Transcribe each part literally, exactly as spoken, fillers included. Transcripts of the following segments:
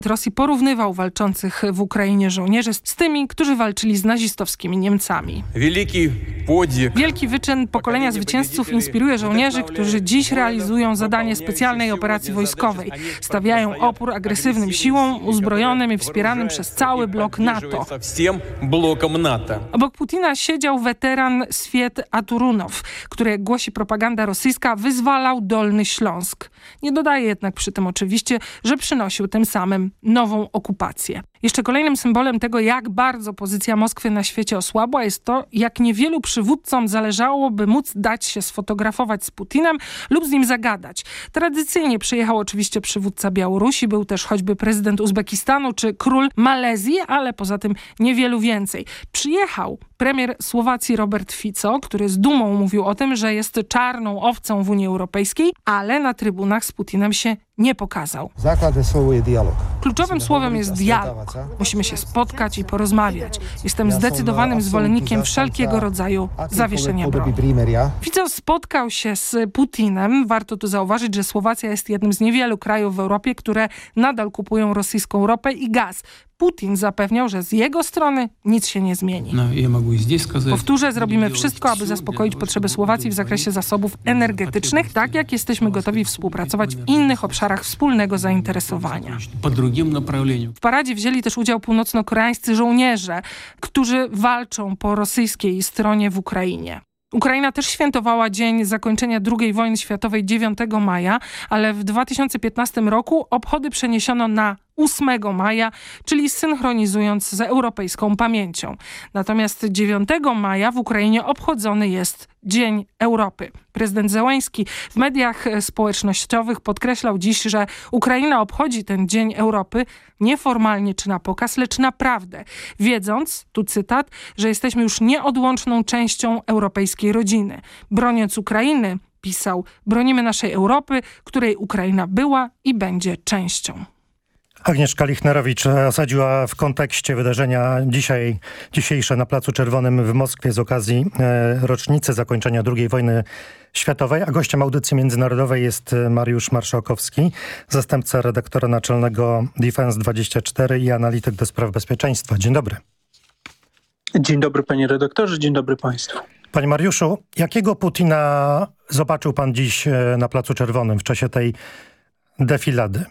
Rosji porównywał walczących w Ukrainie żołnierzy z tymi, którzy walczyli z nazistowskimi Niemcami. Wielki wyczyn pokolenia zwycięzców inspiruje żołnierzy, którzy dziś realizują zadanie specjalnej operacji wojskowej. Stawiają opór agresywnym siłom uzbrojonym i wspieranym przez cały blok NATO. Obok Putina siedział weteran Swiet Aturunow, który, jak głosi propaganda rosyjska, wyzwalał Dolny Śląsk. Nie dodaje jednak przy tym oczywiście, że przynosił tym samym nową okupację. Jeszcze kolejnym symbolem tego, jak bardzo pozycja Moskwy na świecie osłabła, jest to, jak niewielu przywódcom zależałoby móc dać się sfotografować z Putinem lub z nim zagadać. Tradycyjnie przyjechał oczywiście przywódca Białorusi, był też choćby prezydent Uzbekistanu czy król Malezji, ale poza tym niewielu więcej. Przyjechał premier Słowacji Robert Fico, który z dumą mówił o tym, że jest czarną owcą w Unii Europejskiej, ale na trybunach z Putinem się nie pokazał. Kluczowym słowem jest dialog. Musimy się spotkać i porozmawiać. Jestem zdecydowanym zwolennikiem wszelkiego rodzaju zawieszenia broni. Fico spotkał się z Putinem. Warto tu zauważyć, że Słowacja jest jednym z niewielu krajów w Europie, które nadal kupują rosyjską ropę i gaz. Putin zapewniał, że z jego strony nic się nie zmieni. Powtórzę, zrobimy wszystko, aby zaspokoić potrzeby Słowacji w zakresie zasobów energetycznych, tak jak jesteśmy gotowi współpracować w innych obszarach wspólnego zainteresowania. W paradzie wzięli też udział północno-koreańscy żołnierze, którzy walczą po rosyjskiej stronie w Ukrainie. Ukraina też świętowała dzień zakończenia drugiej wojny światowej dziewiątego maja, ale w dwa tysiące piętnastym roku obchody przeniesiono na ósmego maja, czyli synchronizując z europejską pamięcią. Natomiast dziewiątego maja w Ukrainie obchodzony jest Dzień Europy. Prezydent Zełenski w mediach społecznościowych podkreślał dziś, że Ukraina obchodzi ten Dzień Europy nieformalnie czy na pokaz, lecz naprawdę, wiedząc, tu cytat, że jesteśmy już nieodłączną częścią europejskiej rodziny. Broniąc Ukrainy, pisał, bronimy naszej Europy, której Ukraina była i będzie częścią. Agnieszka Lichnerowicz osadziła w kontekście wydarzenia dzisiaj, dzisiejsze na Placu Czerwonym w Moskwie z okazji e, rocznicy zakończenia drugiej wojny światowej, a gościem audycji międzynarodowej jest Mariusz Marszałkowski, zastępca redaktora naczelnego Defense dwadzieścia cztery i analityk do spraw bezpieczeństwa. Dzień dobry. Dzień dobry panie redaktorze, dzień dobry państwu. Panie Mariuszu, jakiego Putina zobaczył pan dziś na Placu Czerwonym w czasie tej defilady?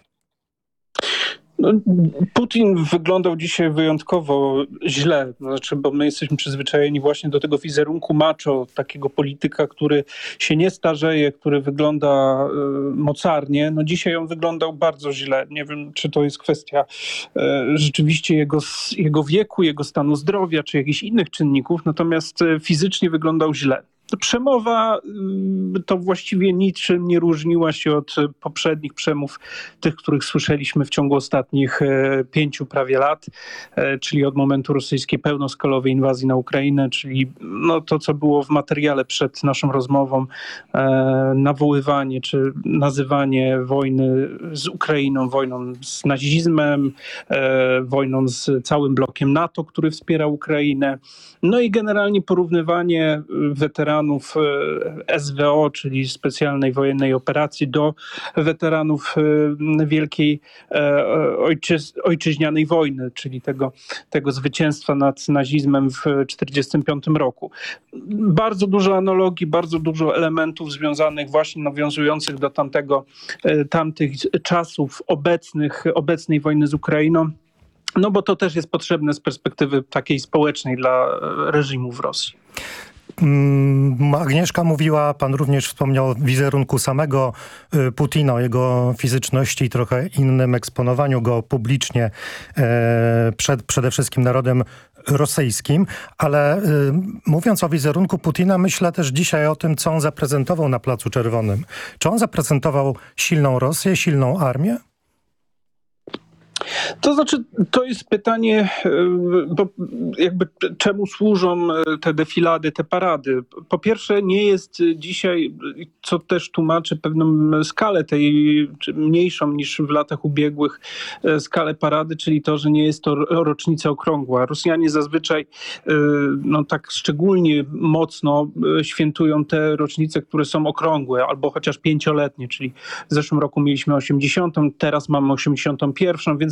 No, Putin wyglądał dzisiaj wyjątkowo źle, znaczy, bo my jesteśmy przyzwyczajeni właśnie do tego wizerunku macho, takiego polityka, który się nie starzeje, który wygląda y, mocarnie. No dzisiaj on wyglądał bardzo źle. Nie wiem, czy to jest kwestia y, rzeczywiście jego, jego wieku, jego stanu zdrowia, czy jakichś innych czynników, natomiast y, fizycznie wyglądał źle. Przemowa to właściwie niczym nie różniła się od poprzednich przemów, tych, których słyszeliśmy w ciągu ostatnich pięciu prawie lat, czyli od momentu rosyjskiej pełnoskalowej inwazji na Ukrainę, czyli no to, co było w materiale przed naszą rozmową, nawoływanie czy nazywanie wojny z Ukrainą wojną z nazizmem, wojną z całym blokiem NATO, który wspiera Ukrainę, no i generalnie porównywanie weteranów S W O, czyli specjalnej wojennej operacji, do weteranów wielkiej ojczyz, ojczyźnianej wojny, czyli tego, tego zwycięstwa nad nazizmem w tysiąc dziewięćset czterdziestym piątym roku. Bardzo dużo analogii, bardzo dużo elementów związanych właśnie nawiązujących do tamtego, tamtych czasów obecnych, obecnej wojny z Ukrainą. No bo to też jest potrzebne z perspektywy takiej społecznej dla reżimu w Rosji. Agnieszka mówiła, pan również wspomniał o wizerunku samego Putina, o jego fizyczności i trochę innym eksponowaniu go publicznie przed przede wszystkim narodem rosyjskim, ale mówiąc o wizerunku Putina, myślę też dzisiaj o tym, co on zaprezentował na Placu Czerwonym. Czy on zaprezentował silną Rosję, silną armię? To znaczy, to jest pytanie, bo jakby czemu służą te defilady, te parady. Po pierwsze, nie jest dzisiaj, co też tłumaczy pewną skalę tej, czy mniejszą niż w latach ubiegłych, skalę parady, czyli to, że nie jest to rocznica okrągła. Rosjanie zazwyczaj no tak szczególnie mocno świętują te rocznice, które są okrągłe, albo chociaż pięcioletnie, czyli w zeszłym roku mieliśmy osiemdziesiątą, teraz mamy osiemdziesiątą pierwszą, więc